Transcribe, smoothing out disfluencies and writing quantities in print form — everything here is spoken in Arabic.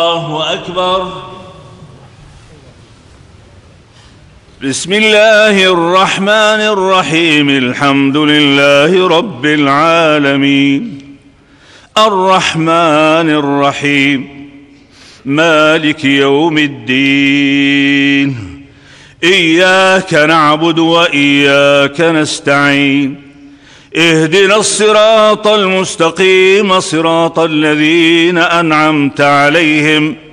الله أكبر. بسم الله الرحمن الرحيم. الحمد لله رب العالمين، الرحمن الرحيم، مالك يوم الدين، إياك نعبد وإياك نستعين، اهدنا الصراط المستقيم صراط الذين أنعمت عليهم